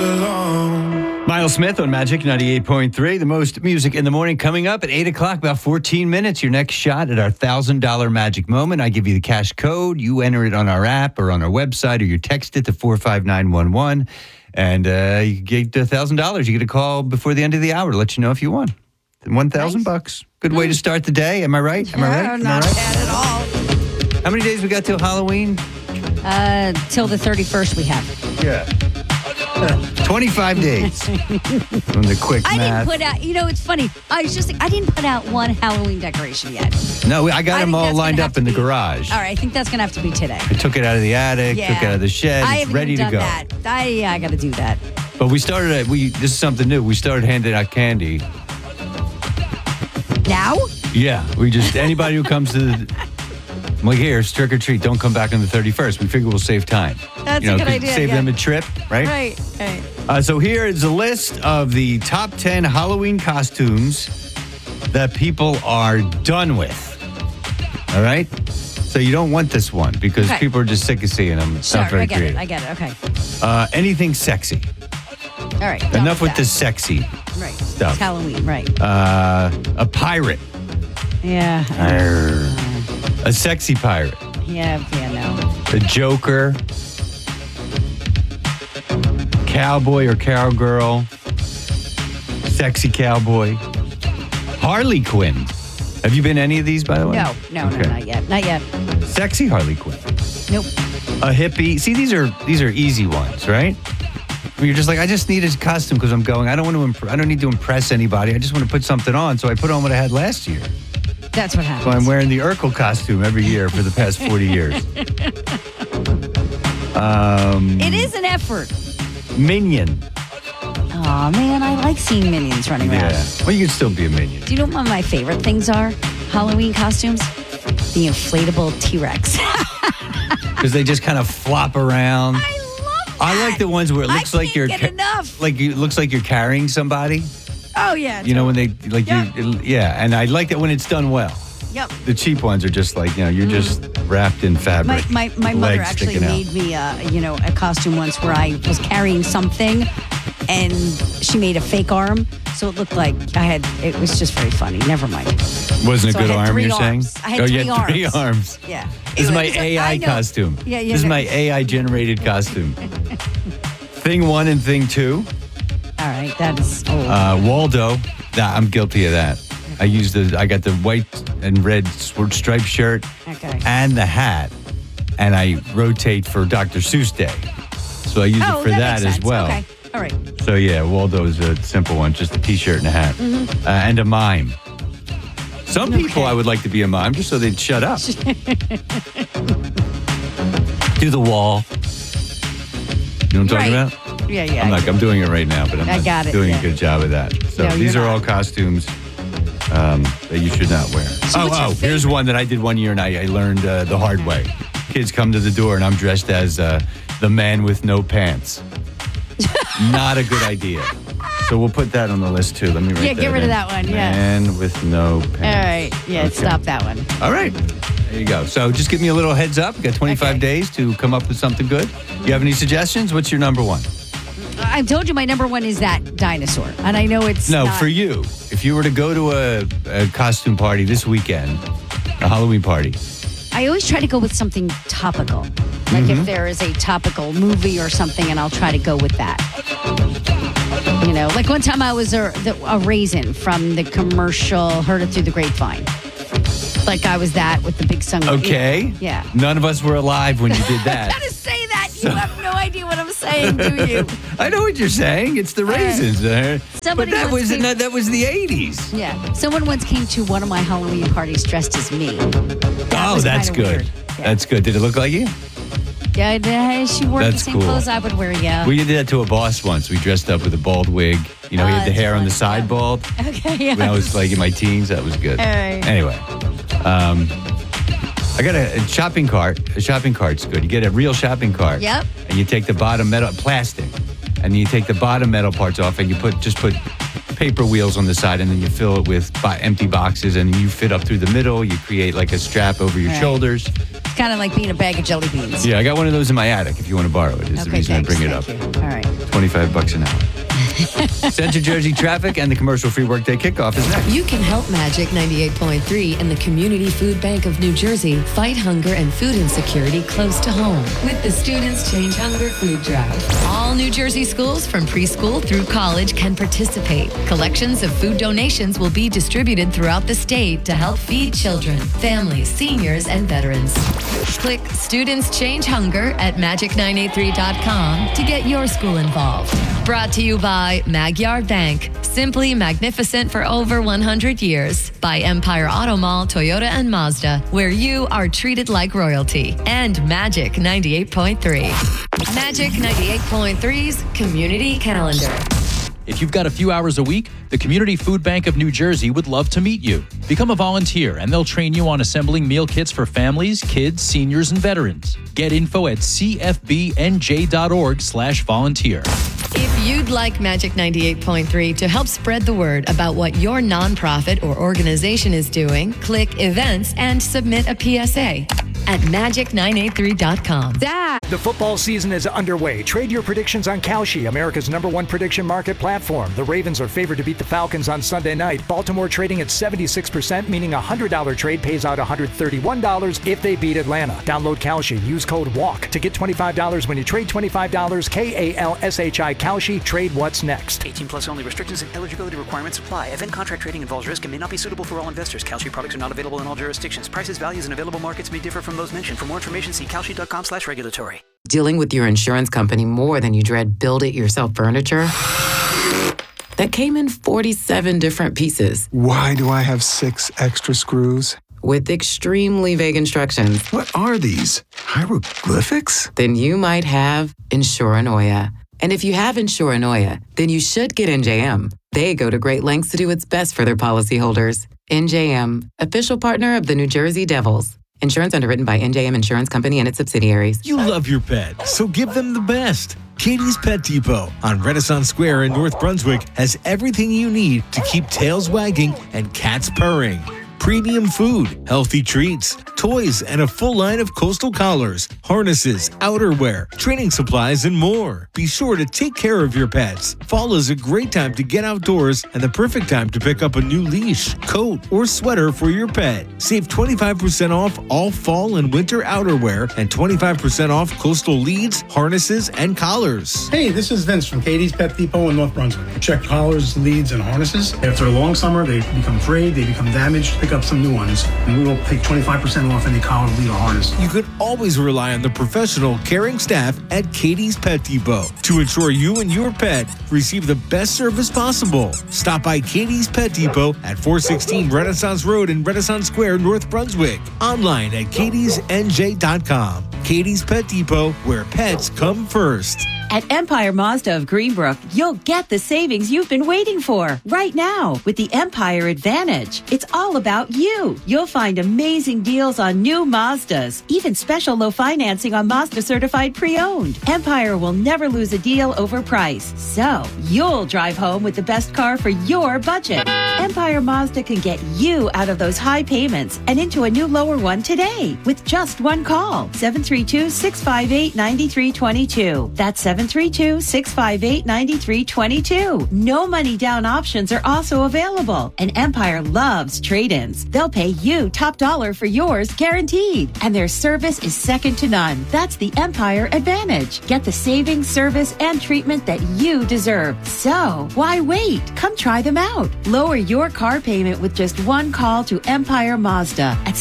alone. Miles Smith on Magic 98.3. The most music in the morning coming up at 8 o'clock, about 14 minutes. Your next shot at our $1,000 magic moment. I give you the cash code. You enter it on our app or on our website, or you text it to 45911. And you get $1,000. You get a call before the end of the hour to let you know if you won. $1,000. Good way to start the day. Am I right? Am I right? Not bad at all. How many days we got till Halloween? Till the 31st we have. Yeah. 25 days. From the quick I math. didn't put out, it's funny. I didn't put out one Halloween decoration yet. No, I got them think all that's lined gonna up have in to the be- garage. All right, I think that's going to have to be today. I took it out of the attic, took it out of the shed. I It's haven't ready even to done go. that. I got to do that. But we started this is something new. We started handing out candy. Now? Yeah, anybody who comes to I'm like, here, it's trick or treat. Don't come back on the 31st. We figure we'll save time. That's a good idea, Save yeah. them a trip, right? Right. So here is a list of the top 10 Halloween costumes that people are done with. All right? So you don't want this one because Okay. people are just sick of seeing them. It's not Sure, very I get creative. it. I get it. Okay. Anything sexy. All right. Enough with that. the sexy Right. stuff. It's Halloween, right. A pirate. Yeah. A sexy pirate. Yeah, no. The Joker. Cowboy or cowgirl. Sexy cowboy. Harley Quinn. Have you been any of these, by the way? No, Okay. not yet. Not yet. Sexy Harley Quinn. Nope. A hippie. See, these are easy ones, right? Where you're just like, I just need a costume because I'm going. I don't want to. I don't need to impress anybody. I just want to put something on. So I put on what I had last year. That's what happens. So I'm wearing the Urkel costume every year for the past 40 years. It is an effort. Minion. Oh man, I like seeing minions running around. Yeah. Well, you can still be a minion. Do you know what one of my favorite things are? Halloween costumes? The inflatable T-Rex. Because they just kind of flop around. I love that. I like the ones where it looks I like can't you're get enough. it looks like you're carrying somebody. Oh yeah. You know when they like Yep. and I like that when it's done well. Yep. The cheap ones are just like, you're just wrapped in fabric. My with mother legs actually sticking out. made me a costume once where I was carrying something, and she made a fake arm, so it looked like it was just very funny. Never mind. Wasn't So a good I had arm, 3 you're arms. saying? I had oh, 3 you had 3 arms. arms. Yeah. This is my I AI know. costume. Yeah, This is no. my AI generated costume. Thing 1 and thing 2. All right, that is old. Waldo. I'm guilty of that. I got the white and red striped shirt Okay. and the hat, and I rotate for Dr. Seuss Day. So I use it for that makes as sense. well. Okay. All right. So yeah, Waldo is a simple one, just a t-shirt and a hat. And a mime. Some people I would like to be a mime just so they'd shut up. Do the wall. You know what I'm talking about? Yeah. I'm doing it right now, but I'm I not got it, doing yeah. a good job of that. So No, these you're are all not. costumes that you should not wear. what's your Here's one that I did one year and I learned the hard way. Kids come to the door and I'm dressed as the man with no pants. Not a good idea. So we'll put that on the list too. Let me write that get rid of in. that one, yeah. Man with no pants. All right. Yeah, Okay. stop that one. All right. There you go. So just give me a little heads up. You got 25 Okay. days to come up with something good. You have any suggestions? What's your number one? I told you my number one is that dinosaur, and I know it's No, not, for you. If you were to go to a costume party this weekend, a Halloween party, I always try to go with something topical. Like if there is a topical movie or something, and I'll try to go with that. Like one time I was a raisin from the commercial Heard It Through the Grapevine. Like I was that with the big sunglasses. okay? Yeah. None of us were alive when you did that. How to say that? You have no idea what I'm saying, do you? I know what you're saying. It's the raisins. But Somebody that once was came- that was the 80s. Yeah. Someone once came to one of my Halloween parties dressed as me. Oh, was that's kinda good. weird. Yeah. That's good. Did it look like you? Yeah, she wore That's the same cool. clothes I would wear, yeah. We did that to a boss once. We dressed up with a bald wig. He had the that's hair on the fun. side Yeah. bald. Okay, yeah. When I was like in my teens, that was good. All right. Anyway, I got a shopping cart. A shopping cart's good. You get a real shopping cart. Yep. And you take the bottom metal, plastic, and you take the bottom metal parts off, and you just put paper wheels on the side, and then you fill it with empty boxes, and you fit up through the middle. You create like a strap over your Right. shoulders. It's kind of like being a bag of jelly beans. Yeah, I got one of those in my attic. If you want to borrow it, is the Okay, reason thanks. I bring it up. Thank you. All right. $25 an hour. Central Jersey traffic and the commercial-free workday kickoff is next. You can help Magic 98.3 and the Community Food Bank of New Jersey fight hunger and food insecurity close to home with the Students Change Hunger food drive. All New Jersey schools from preschool through college can participate. Collections of food donations will be distributed throughout the state to help feed children, families, seniors, and veterans. Click Students Change Hunger at magic983.com to get your school involved. Brought to you by Magyar Bank, simply magnificent for over 100 years. By Empire Auto Mall, Toyota and Mazda, where you are treated like royalty. And Magic 98.3. Magic 98.3's Community Calendar. If you've got a few hours a week, the Community Food Bank of New Jersey would love to meet you. Become a volunteer, and they'll train you on assembling meal kits for families, kids, seniors, and veterans. Get info at cfbnj.org/volunteer. If you'd like Magic 98.3 to help spread the word about what your nonprofit or organization is doing, click Events and submit a PSA at magic983.com. The football season is underway. Trade your predictions on Kalshi, America's #1 prediction market platform. The Ravens are favored to beat the Falcons on Sunday night. Baltimore trading at 76%, meaning a $100 trade pays out $131 if they beat Atlanta. Download Kalshi. Use code WALK to get $25 when you trade $25. KALSHI Kalshi. Trade what's next. 18 plus only. Restrictions and eligibility requirements apply. Event contract trading involves risk and may not be suitable for all investors. Kalshi products are not available in all jurisdictions. Prices, values, and available markets may differ from those mentioned. For more information, see kalshi.com/regulatory. Dealing with your insurance company more than you dread build-it-yourself furniture? That came in 47 different pieces. Why do I have 6 extra screws? With extremely vague instructions. What are these? Hieroglyphics? Then you might have Insuranoia. And if you have Insuranoia, then you should get NJM. They go to great lengths to do what's best for their policyholders. NJM, official partner of the New Jersey Devils. Insurance underwritten by NJM Insurance Company and its subsidiaries. You love your pet, so give them the best. Katie's Pet Depot on Renaissance Square in North Brunswick has everything you need to keep tails wagging and cats purring. Premium food, healthy treats, toys, and a full line of coastal collars, harnesses, outerwear, training supplies, and more. Be sure to take care of your pets. Fall is a great time to get outdoors and the perfect time to pick up a new leash, coat, or sweater for your pet. Save 25% off all fall and winter outerwear and 25% off coastal leads, harnesses, and collars. Hey, this is Vince from Katie's Pet Depot in North Brunswick. Check collars, leads, and harnesses. After a long summer, they become frayed, they become damaged. Pick up some new ones, and we will take 25% off any collar, lead, or harness. You can always rely on the professional, caring staff at Katie's Pet Depot to ensure you and your pet receive the best service possible. Stop by Katie's Pet Depot at 416 Renaissance Road in Renaissance Square, North Brunswick. Online at katiesnj.com. Katie's Pet Depot, where pets come first. At Empire Mazda of Greenbrook, you'll get the savings you've been waiting for right now with the Empire Advantage. It's all about you. You'll find amazing deals on new Mazdas, even special low financing on Mazda certified pre-owned. Empire will never lose a deal over price, so you'll drive home with the best car for your budget. Empire Mazda can get you out of those high payments and into a new lower one today with just one call. 732-658-9322. That's 732-658-9322. No money down options are also available. And Empire loves trade-ins. They'll pay you top dollar for yours guaranteed. And their service is second to none. That's the Empire Advantage. Get the savings, service, and treatment that you deserve. So why wait? Come try them out. Lower your car payment with just one call to Empire Mazda at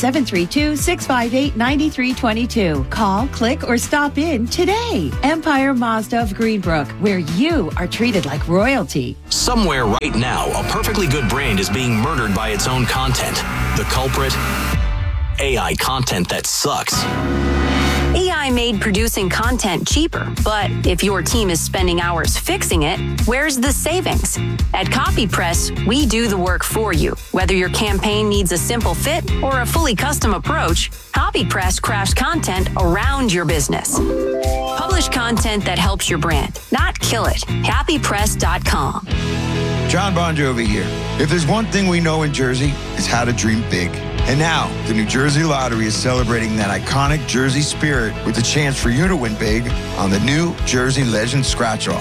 732-658-9322. Call, click, or stop in today. Empire Mazda of Greenbrook, where you are treated like royalty. Somewhere right now, a perfectly good brand is being murdered by its own content. The culprit? AI content that sucks. AI made producing content cheaper, but if your team is spending hours fixing it, where's the savings? At CopyPress, we do the work for you. Whether your campaign needs a simple fit or a fully custom approach, CopyPress crafts content around your business. Publish content that helps your brand, not kill it. CopyPress.com. John Bon Jovi here. If there's one thing we know in Jersey, it's how to dream big. And now, the New Jersey Lottery is celebrating that iconic Jersey spirit with a chance for you to win big on the new Jersey Legend Scratch-Off.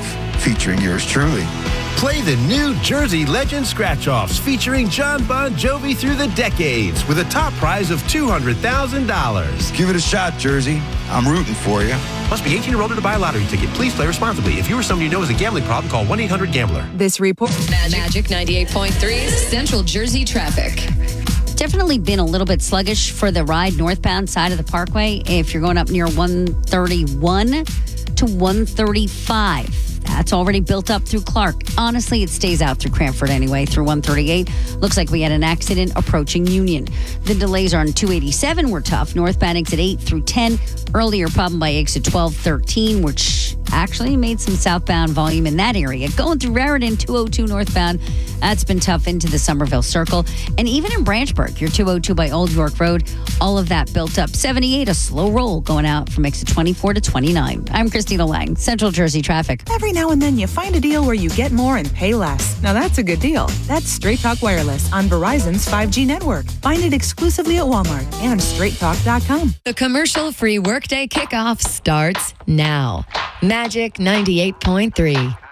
featuring yours truly. Play the New Jersey Legend Scratch-Offs featuring John Bon Jovi through the decades with a top prize of $200,000. Give it a shot, Jersey. I'm rooting for you. Must be 18 or older to buy a lottery ticket. Please play responsibly. If you or someone you know has a gambling problem, call 1-800-GAMBLER. This report. Magic 98.3 Central Jersey traffic. Definitely been a little bit sluggish for the ride northbound side of the Parkway. If you're going up near 131 to 135. That's already built up through Clark. Honestly, it stays out through Cranford anyway, through 138. Looks like we had an accident approaching Union. The delays on 287 were tough. Northbound exit 8 through 10. Earlier problem by exit 1213, which actually made some southbound volume in that area. Going through Raritan, 202 northbound. That's been tough into the Somerville Circle. And even in Branchburg, your 202 by Old York Road, all of that built up. 78, a slow roll going out from exit 24 to 29. I'm Christina Lang, Central Jersey Traffic. Every now and then you find a deal where you get more and pay less. Now that's a good deal. That's Straight Talk Wireless on Verizon's 5G network. Find it exclusively at Walmart and straighttalk.com. The commercial-free workday kickoff starts now. Magic 98.3.